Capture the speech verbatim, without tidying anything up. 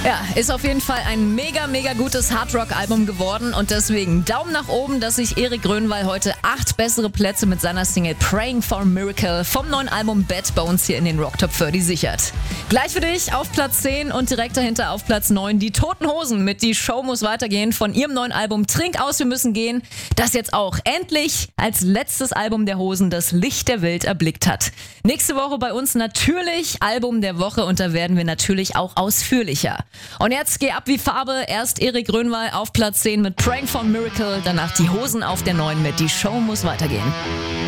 Ja, ist auf jeden Fall ein mega, mega gutes Hardrock-Album geworden und deswegen Daumen nach oben, dass sich Erik Grönwall heute acht bessere Plätze mit seiner Single Praying for a Miracle vom neuen Album Bad bei uns hier in den Rock Top vierzig sichert. Gleich für dich auf Platz zehn und direkt dahinter auf Platz neun die Toten Hosen mit Die Show muss weitergehen von ihrem neuen Album Trink aus, wir müssen gehen, das jetzt auch endlich als letztes Album der Hosen das Licht der Welt erblickt hat. Nächste Woche bei uns natürlich Album der Woche und da werden wir natürlich auch ausführlicher. Und jetzt geh ab wie Farbe. Erst Erik Grönwall auf Platz zehn mit Praying for a Miracle, danach die Hosen auf der neun mit Die Show muss weitergehen.